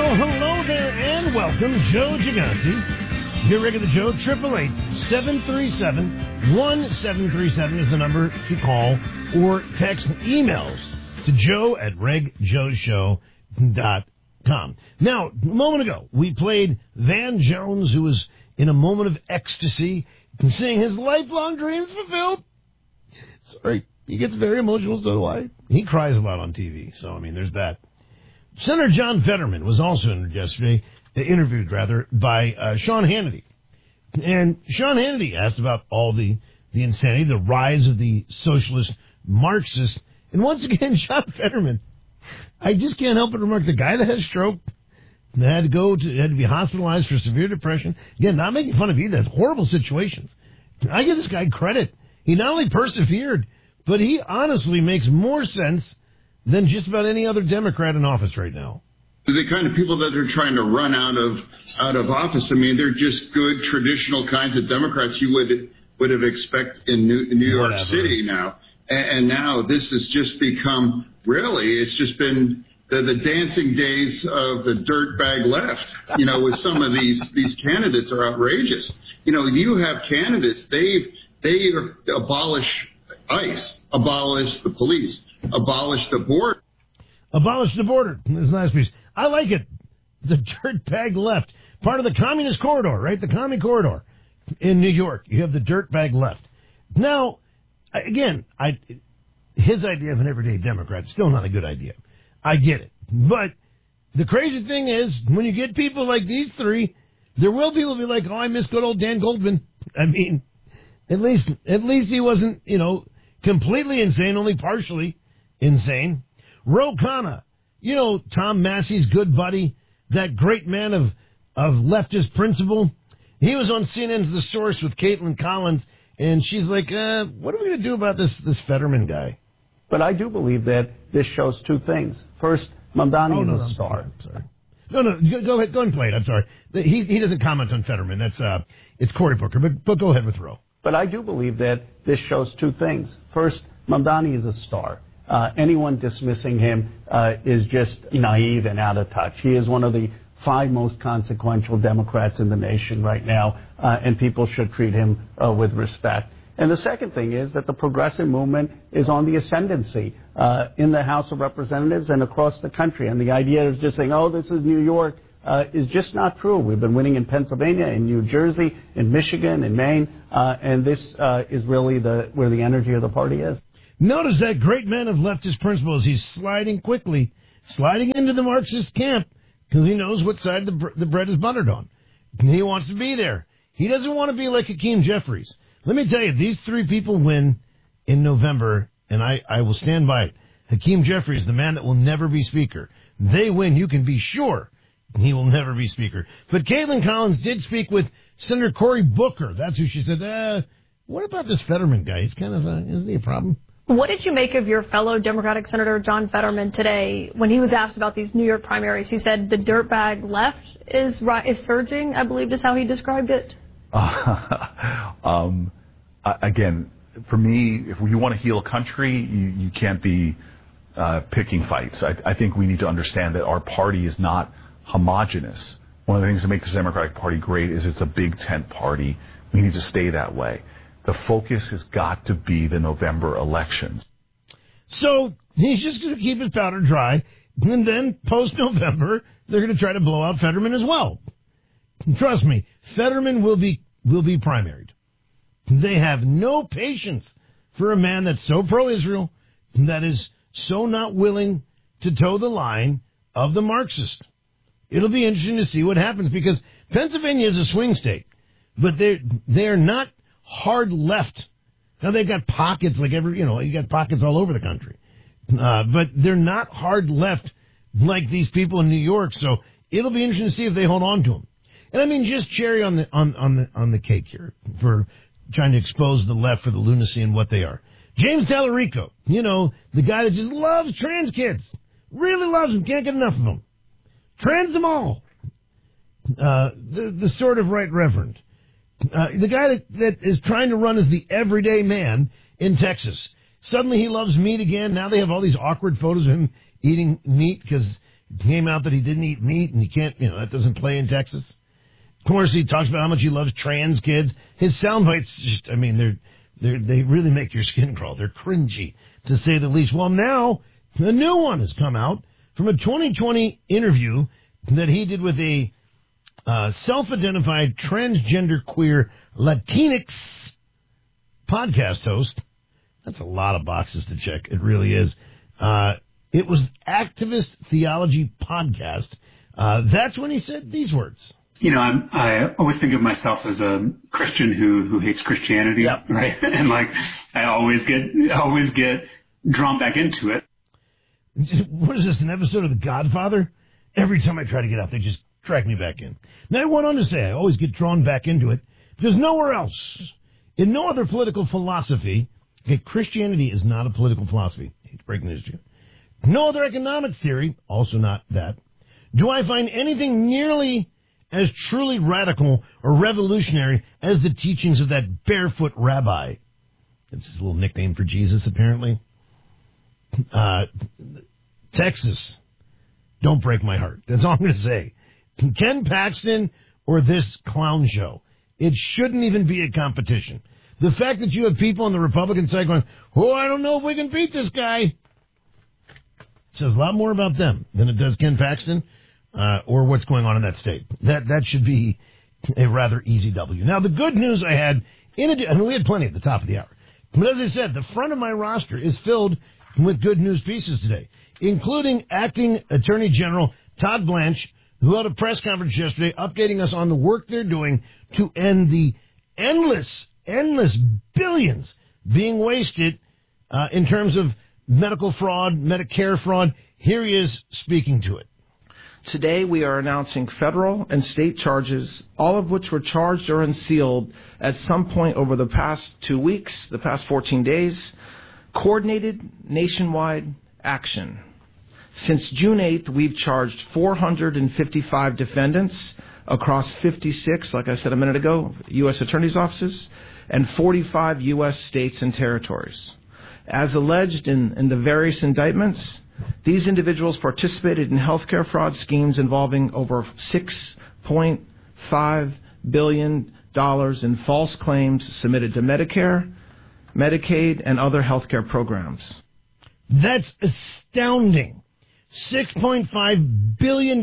Well, hello there and welcome. Joe Giganti. Your regular Joe, 888-737-1737 is the number to call or text emails to joe@regjoshow.com. Now, a moment ago, we played Van Jones, who was in a moment of ecstasy, seeing his lifelong dreams fulfilled. Sorry, he gets very emotional, so do I. He cries a lot on TV, so, I mean, there's that. Senator John Fetterman was also interviewed by Sean Hannity. And Sean Hannity asked about all the insanity, the rise of the socialist Marxists. And once again, John Fetterman, I just can't help but remark, the guy that had a stroke, had to be hospitalized for severe depression. Again, not making fun of either. That's horrible situations. I give this guy credit. He not only persevered, but he honestly makes more sense than just about any other Democrat in office right now. The kind of people that are trying to run out of office, I mean, they're just good, traditional kinds of Democrats you would have expected in New York City now. And now this has just become, really, it's just been the dancing days of the dirtbag left, with some of these candidates are outrageous. You have candidates, they abolish ICE, abolish the police, abolish the border. Abolish the border. This is the last piece. I like it. The dirtbag left. Part of the communist corridor, right? The commie corridor in New York. You have the dirtbag left. Now, again, his idea of an everyday Democrat is still not a good idea. I get it. But the crazy thing is, when you get people like these three, there will be people be like, oh, I miss good old Dan Goldman. I mean, at least he wasn't, completely insane, only partially insane. Ro Khanna, Tom Massey's good buddy, that great man of leftist principle. He was on CNN's The Source with Caitlin Collins, and she's like, what are we going to do about this Fetterman guy? But I do believe that this shows two things. First, Mamdani is a star. I'm sorry. No, go ahead and play it. I'm sorry. He doesn't comment on Fetterman. It's Cory Booker, but go ahead with Ro. But I do believe that this shows two things. First, Mamdani is a star. Anyone dismissing him is just naive and out of touch. He is one of the 5 most consequential Democrats in the nation right now, and people should treat him with respect. And the second thing is that the progressive movement is on the ascendancy in the House of Representatives and across the country. And the idea of just saying, oh, this is New York, is just not true. We've been winning in Pennsylvania, in New Jersey, in Michigan, in Maine, and this is really where the energy of the party is. Notice that great man of leftist principles. He's sliding into the Marxist camp because he knows what side the bread is buttered on. He wants to be there. He doesn't want to be like Hakeem Jeffries. Let me tell you, these 3 people win in November, and I will stand by it. Hakeem Jeffries, the man that will never be Speaker. They win, you can be sure he will never be Speaker. But Caitlin Collins did speak with Senator Cory Booker. That's who she said, what about this Fetterman guy? He's kind of, isn't he a problem? What did you make of your fellow Democratic Senator John Fetterman today when he was asked about these New York primaries? He said the dirtbag left is surging, I believe is how he described it. Again, for me, if you want to heal a country, you can't be picking fights. I think we need to understand that our party is not homogenous. One of the things that makes the Democratic Party great is it's a big tent party. We need to stay that way. The focus has got to be the November elections. So he's just going to keep his powder dry, and then post-November, they're going to try to blow out Fetterman as well. Trust me, Fetterman will be primaried. They have no patience for a man that's so pro-Israel, that is so not willing to toe the line of the Marxist. It'll be interesting to see what happens, because Pennsylvania is a swing state, but they're not hard left. Now they've got pockets you got pockets all over the country. But they're not hard left like these people in New York. So it'll be interesting to see if they hold on to them. And I mean, just cherry on the cake here for trying to expose the left for the lunacy and what they are. James Tallarico, the guy that just loves trans kids. Really loves them. Can't get enough of them. Trans them all. The sort of right reverend. The guy that is trying to run as the everyday man in Texas. Suddenly he loves meat again. Now they have all these awkward photos of him eating meat because came out that he didn't eat meat, and he can't, that doesn't play in Texas. Of course, he talks about how much he loves trans kids. His sound bites they really make your skin crawl. They're cringy, to say the least. Well, now, a new one has come out from a 2020 interview that he did with a self-identified transgender queer Latinx podcast host. That's a lot of boxes to check. It really is. It was Activist Theology Podcast. That's when he said these words. I always think of myself as a Christian who hates Christianity, yep. Right? And I always get drawn back into it. What is this, an episode of The Godfather? Every time I try to get out, they just drag me back in. Now, I went on to say I always get drawn back into it because nowhere else, in no other political philosophy, Christianity is not a political philosophy. I hate to break news to you. No other economic theory, also not that, do I find anything nearly as truly radical or revolutionary as the teachings of that barefoot rabbi. That's his little nickname for Jesus, apparently. Texas, don't break my heart. That's all I'm going to say. Ken Paxton or this clown show. It shouldn't even be a competition. The fact that you have people on the Republican side going, I don't know if we can beat this guy, says a lot more about them than it does Ken Paxton or what's going on in that state. That should be a rather easy W. Now, the good news I had, we had plenty at the top of the hour. But as I said, the front of my roster is filled with good news pieces today, including Acting Attorney General Todd Blanche, who held a press conference yesterday updating us on the work they're doing to end the endless billions being wasted in terms of medical fraud, Medicare fraud. Here he is speaking to it. Today we are announcing federal and state charges, all of which were charged or unsealed at some point over the past 2 weeks, the past 14 days. Coordinated nationwide action. Since June 8th, we've charged 455 defendants across 56, like I said a minute ago, U.S. attorney's offices, and 45 U.S. states and territories. As alleged in the various indictments, these individuals participated in healthcare fraud schemes involving over $6.5 billion in false claims submitted to Medicare, Medicaid, and other healthcare programs. That's astounding. $6.5 billion,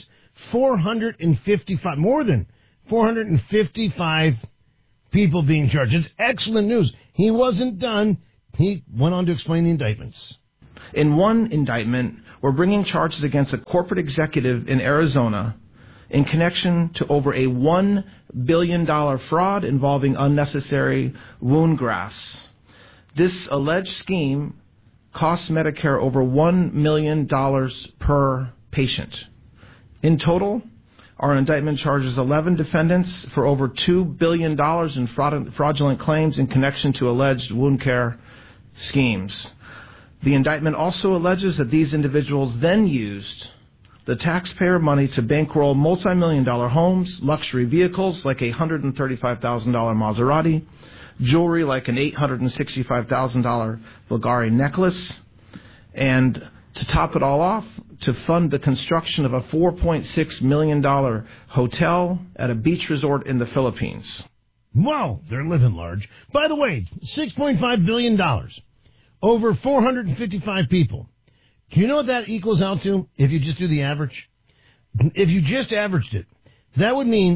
more than 455 people being charged. It's excellent news. He wasn't done. He went on to explain the indictments. In one indictment, we're bringing charges against a corporate executive in Arizona in connection to over a $1 billion fraud involving unnecessary wound grafts. This alleged scheme costs Medicare over $1 million per patient. In total, our indictment charges 11 defendants for over $2 billion in fraudulent claims in connection to alleged wound care schemes. The indictment also alleges that these individuals then used the taxpayer money to bankroll multi-million-dollar homes, luxury vehicles like a $135,000 Maserati, jewelry like an $865,000 Bulgari necklace, and to top it all off, to fund the construction of a $4.6 million hotel at a beach resort in the Philippines. Wow, they're living large. By the way, $6.5 billion, over 455 people. Do you know what that equals out to if you just do the average? If you just averaged it, that would mean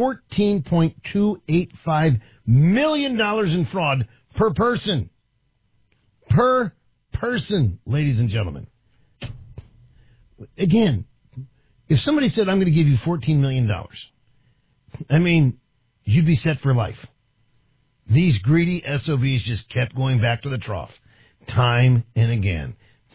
$14.285 million in fraud per person. Per person, ladies and gentlemen. Again, if somebody said, I'm going to give you $14 million, I mean, you'd be set for life. These greedy SOBs just kept going back to the trough. Time and again.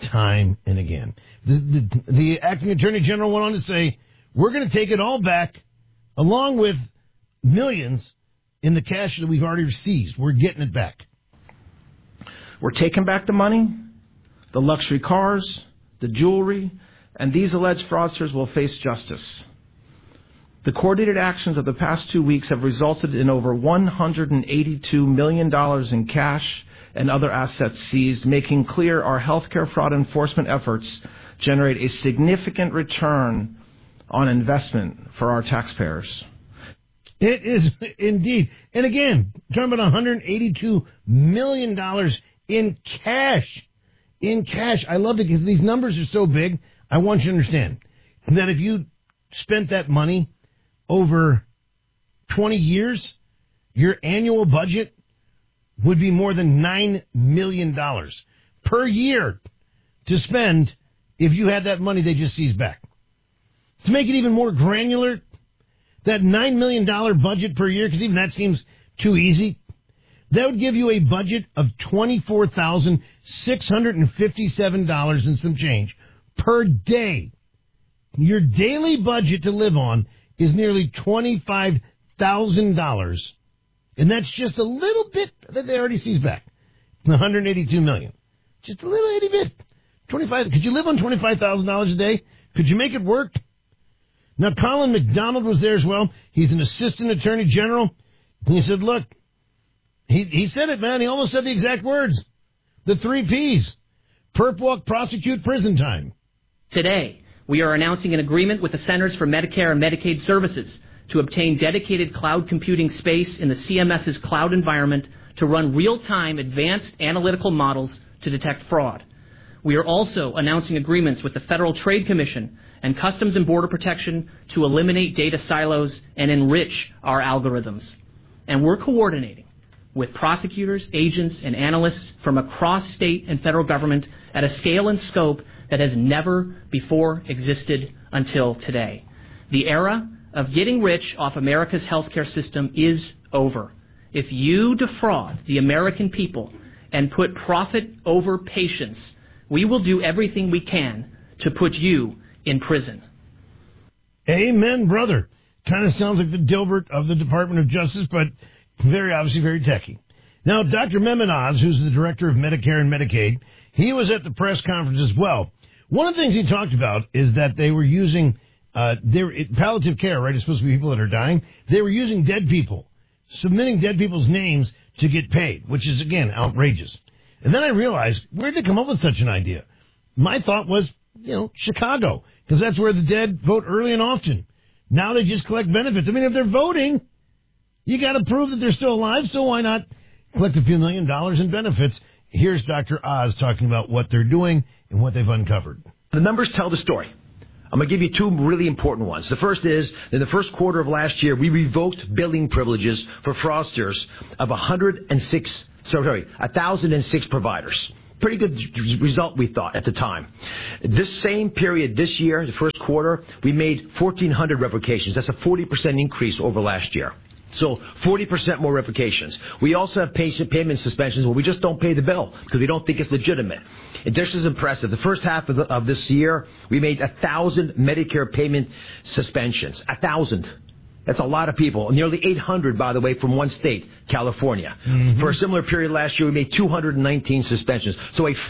The acting attorney general went on to say, we're going to take it all back, along with millions in the cash that we've already received. We're getting it back. We're taking back the money, the luxury cars, the jewelry, and these alleged fraudsters will face justice. The coordinated actions of the past 2 weeks have resulted in over $182 million in cash and other assets seized, making clear our healthcare fraud enforcement efforts generate a significant return on investment for our taxpayers. It is indeed. And again, talking about $182 million in cash. In cash. I love it because these numbers are so big. I want you to understand that if you spent that money over 20 years, your annual budget would be more than $9 million per year to spend if you had that money they just seized back. To make it even more granular, that $9 million budget per year, because even that seems too easy, that would give you a budget of $24,657 and some change per day. Your daily budget to live on is nearly $25,000. And that's just a little bit that they already seized back. $182 million. Just a little itty bit. 25. Could you live on $25,000 a day? Could you make it work? Now, Colin McDonald was there as well. He's an assistant attorney general. And he said, look, he said it, man. He almost said the exact words. The 3 Ps. Perp, walk, prosecute, prison time. Today, we are announcing an agreement with the Centers for Medicare and Medicaid Services to obtain dedicated cloud computing space in the CMS's cloud environment to run real-time advanced analytical models to detect fraud. We are also announcing agreements with the Federal Trade Commission and Customs and Border Protection to eliminate data silos and enrich our algorithms. And we're coordinating with prosecutors, agents, and analysts from across state and federal government at a scale and scope that has never before existed until today. The era of getting rich off America's healthcare system is over. If you defraud the American people and put profit over patience, we will do everything we can to put you in prison. Amen, brother. Kind of sounds like the Dilbert of the Department of Justice, but very obviously very techy. Now, Dr. Mehmet Oz, who's the director of Medicare and Medicaid, he was at the press conference as well. One of the things he talked about is that they were using palliative care, right? It's supposed to be people that are dying. They were using dead people, submitting dead people's names to get paid, which is, again, outrageous. And then I realized, where did they come up with such an idea? My thought was, Chicago, because that's where the dead vote early and often. Now they just collect benefits. I mean, if they're voting, you got to prove that they're still alive, so why not collect a few $1 million in benefits? Here's Dr. Oz talking about what they're doing and what they've uncovered. The numbers tell the story. I'm going to give you 2 really important ones. The first is, in the first quarter of last year, we revoked billing privileges for fraudsters of 1,006 providers. Pretty good result, we thought, at the time. This same period this year, the first quarter, we made 1,400 revocations. That's a 40% increase over last year. So 40% more revocations. We also have patient payment suspensions where we just don't pay the bill because we don't think it's legitimate. And this is impressive. The first half of this year, we made 1,000 Medicare payment suspensions. 1,000. That's a lot of people. Nearly 800, by the way, from one state, California. Mm-hmm. For a similar period last year, we made 219 suspensions. So a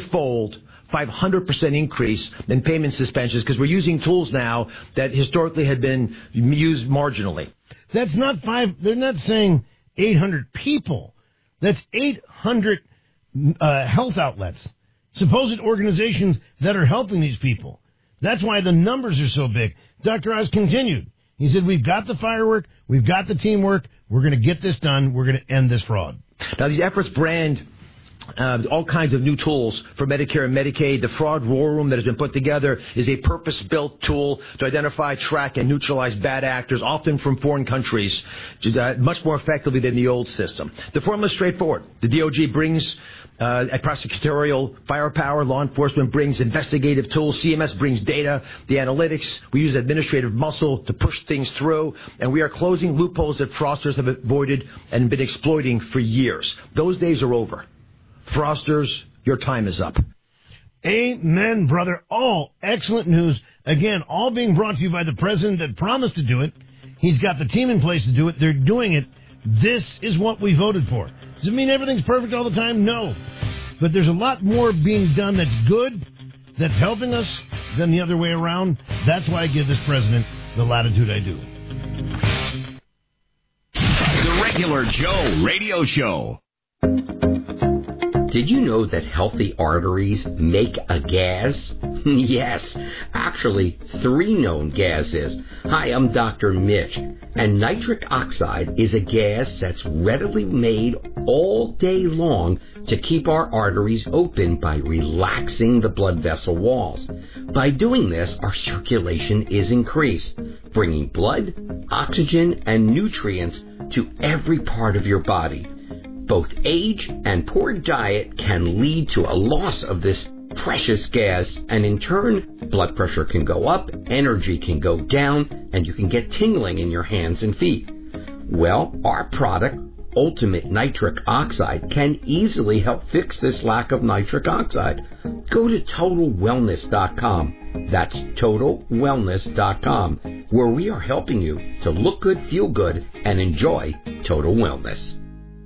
500% increase in payment suspensions because we're using tools now that historically had been used marginally. That's not 5. They're not saying 800 people. That's 800 health outlets, supposed organizations that are helping these people. That's why the numbers are so big. Dr. Oz continued. He said, we've got the firework, we've got the teamwork, we're going to get this done, we're going to end this fraud. Now, these efforts brand all kinds of new tools for Medicare and Medicaid. The fraud war room that has been put together is a purpose-built tool to identify, track, and neutralize bad actors, often from foreign countries, much more effectively than the old system. The formula is straightforward. The DOJ brings a prosecutorial firepower. Law enforcement brings investigative tools. CMS brings data, the analytics. We use administrative muscle to push things through. And we are closing loopholes that fraudsters have avoided and been exploiting for years. Those days are over. Fraudsters, your time is up. Amen, brother. All excellent news. Again, all being brought to you by the president that promised to do it. He's got the team in place to do it. They're doing it. This is what we voted for. Does it mean everything's perfect all the time? No. But there's a lot more being done that's good, that's helping us, than the other way around. That's why I give this president the latitude I do. The Regular Joe Radio Show. Did you know that healthy arteries make a gas? Yes, actually 3 known gases. Hi, I'm Dr. Mitch, and nitric oxide is a gas that's readily made all day long to keep our arteries open by relaxing the blood vessel walls. By doing this, our circulation is increased, bringing blood, oxygen, and nutrients to every part of your body. Both age and poor diet can lead to a loss of this precious gas, and in turn, blood pressure can go up, energy can go down, and you can get tingling in your hands and feet. Well, our product, Ultimate Nitric Oxide, can easily help fix this lack of nitric oxide. Go to TotalWellness.com. That's TotalWellness.com, where we are helping you to look good, feel good, and enjoy total wellness.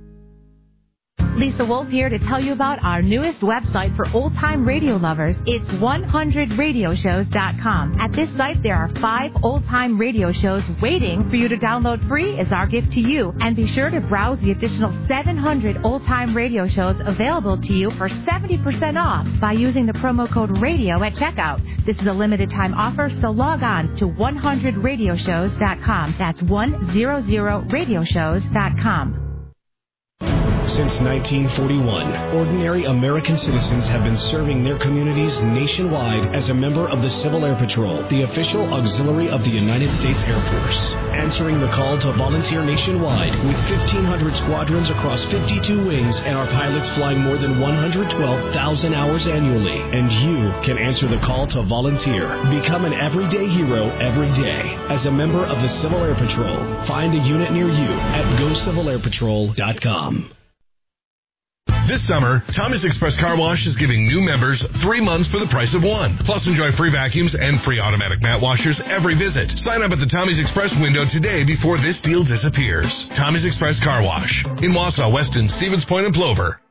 Lisa Wolf here to tell you about our newest website for old-time radio lovers. It's 100radioshows.com. At this site, there are 5 old-time radio shows waiting for you to download free as our gift to you. And be sure to browse the additional 700 old-time radio shows available to you for 70% off by using the promo code RADIO at checkout. This is a limited-time offer, so log on to 100radioshows.com. That's 100radioshows.com. Since 1941, ordinary American citizens have been serving their communities nationwide as a member of the Civil Air Patrol, the official auxiliary of the United States Air Force. Answering the call to volunteer nationwide with 1,500 squadrons across 52 wings and our pilots flying more than 112,000 hours annually. And you can answer the call to volunteer. Become an everyday hero every day as a member of the Civil Air Patrol. Find a unit near you at GoCivilAirPatrol.com. This summer, Tommy's Express Car Wash is giving new members 3 months for the price of 1. Plus, enjoy free vacuums and free automatic mat washers every visit. Sign up at the Tommy's Express window today before this deal disappears. Tommy's Express Car Wash in Wausau, Weston, Stevens Point, and Plover.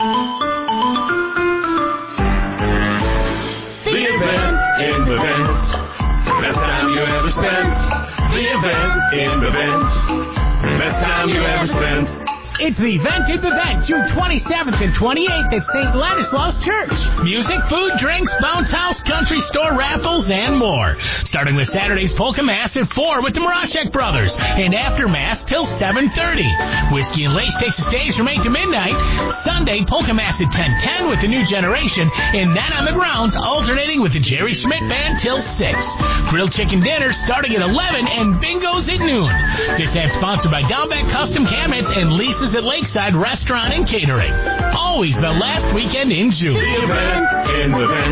The event in Bavent. Best time you ever spent. The event in Bavent. Best time you ever spent. It's the event in Bavent, June 27th and 28th at St. Ladislaus Church. Music, food, drinks, bounce house, country store raffles, and more. Starting with Saturday's Polka Mass at 4 with the Marashek Brothers, and after Mass till 7:30. Whiskey and Lace takes the stage from 8 to midnight. Sunday, Polka Mass at 10:10 with the New Generation, and then on the grounds, alternating with the Jerry Schmidt Band till 6. Grilled chicken dinner starting at 11 and bingos at noon. This ad sponsored by Downbeck Custom Cabinets and Lisa's at Lakeside Restaurant and Catering. Always the last weekend in June. The event in Bavent.